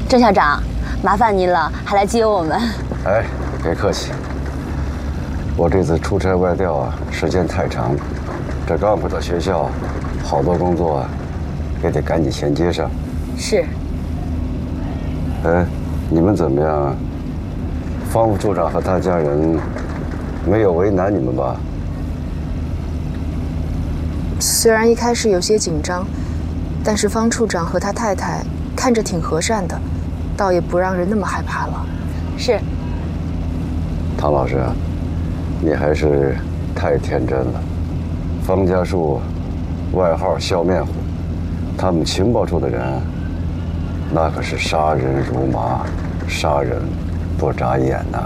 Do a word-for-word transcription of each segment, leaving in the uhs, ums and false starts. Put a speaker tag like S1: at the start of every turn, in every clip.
S1: 郑校长，麻烦您了，还来接我们。
S2: 哎，别客气。我这次出差外调啊，时间太长，这刚回到学校，好多工作啊，也得赶紧衔接上。
S1: 是。
S2: 哎，你们怎么样啊？方副处长和他家人没有为难你们吧？
S3: 虽然一开始有些紧张，但是方处长和他太太看着挺和善的，倒也不让人那么害怕了。
S1: 是。
S2: 唐老师，你还是太天真了。方家树，外号笑面虎，他们情报处的人，那可是杀人如麻，杀人不眨眼呐。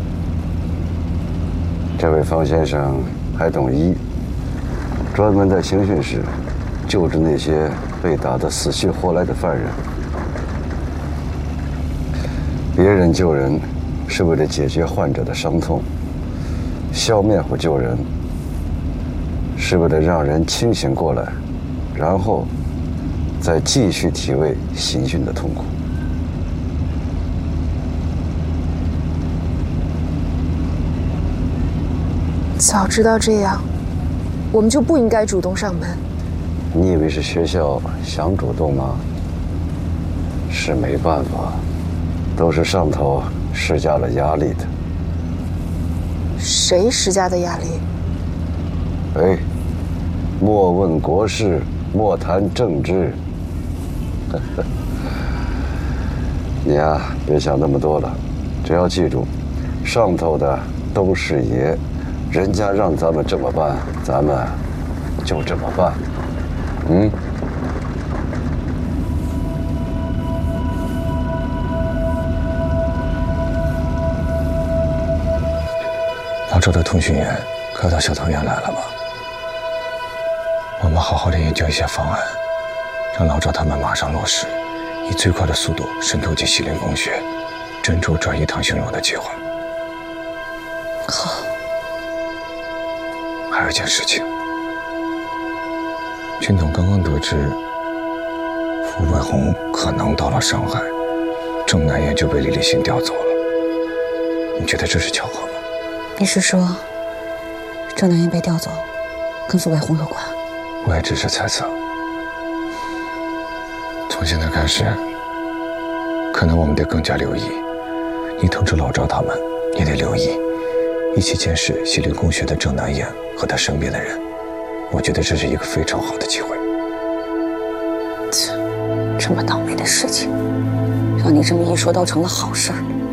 S2: 这位方先生还懂医，专门在刑讯室救治那些被打得死去活来的犯人。别人救人是为了解决患者的伤痛，笑面虎救人是为了让人清醒过来，然后再继续体味刑讯的痛苦。
S3: 早知道这样，我们就不应该主动上门。
S2: 你以为是学校想主动吗？是没办法，都是上头施加了压力的。
S3: 谁施加的压力？
S2: 哎，莫问国事，莫谈政治。你呀、啊，别想那么多了，只要记住，上头的都是爷，人家让咱们这么办，咱们就这么办。嗯。
S4: 老周的通讯员快到小桃园来了吧？我们好好的研究一下方案，让老赵他们马上落实，以最快的速度渗透进西陵工学，珍珠转移唐兴荣的计划。
S1: 好。
S4: 还有一件事情，军统刚刚得知傅卫红可能到了上海，郑南燕就被李立新调走了。你觉得这是巧合吗？
S1: 你是说，郑南燕被调走，跟傅卫红有关？
S4: 我也只是猜测。从现在开始，可能我们得更加留意。你通知老赵他们，也得留意，一起监视西陵工学的郑南燕和他身边的人。我觉得这是一个非常好的机会。
S1: 这么倒霉的事情，让你这么一说，倒成了好事儿。